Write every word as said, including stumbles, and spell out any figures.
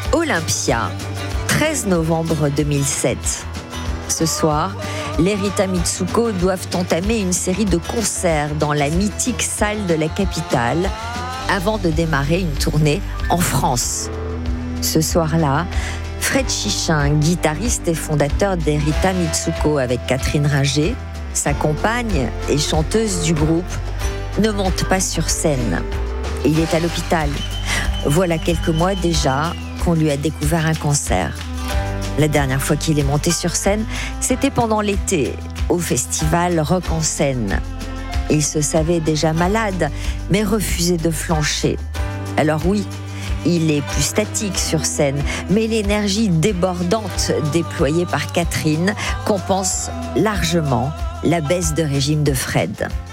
Olympia, treize novembre deux mille sept. Ce soir, les Rita Mitsuko doivent entamer une série de concerts dans la mythique salle de la capitale avant de démarrer une tournée en France. Ce soir-là, Fred Chichin, guitariste et fondateur des Rita Mitsuko avec Catherine Ringer, sa compagne et chanteuse du groupe, ne monte pas sur scène. Il est à l'hôpital. Voilà quelques mois déjà qu'on lui a découvert un cancer. La dernière fois qu'il est monté sur scène, c'était pendant l'été, au festival Rock en Seine. Il se savait déjà malade, mais refusait de flancher. Alors oui, il est plus statique sur scène, mais l'énergie débordante déployée par Catherine compense largement la baisse de régime de Fred.